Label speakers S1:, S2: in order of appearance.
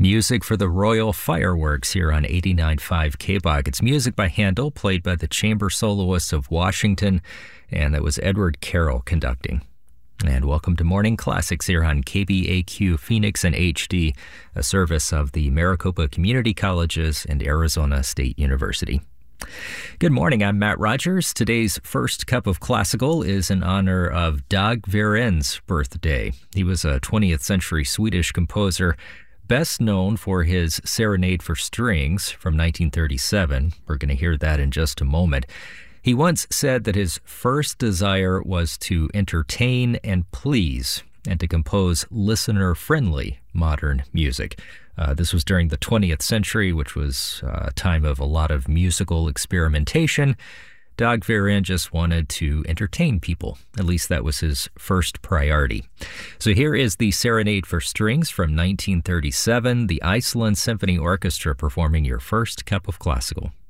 S1: Music for the Royal Fireworks here on 89.5 KBOG. It's music by Handel, played by the Chamber Soloists of Washington, and that was Edward Carroll conducting. And welcome to Morning Classics here on KBAQ Phoenix and HD, a service of the Maricopa Community Colleges and Arizona State University. Good morning, I'm Matt Rogers. Today's first cup of classical is in honor of Dag Veren's birthday. He was a 20th century Swedish composer, best known for his Serenade for Strings from 1937. We're going to hear that in just a moment. He once said that his first desire was to entertain and please, and to compose listener-friendly modern music. This was during the 20th century, which was a time of a lot of musical experimentation. Dag Veren just wanted to entertain people. At least that was his first priority. So here is the Serenade for Strings from 1937, the Iceland Symphony Orchestra performing your first cup of classical.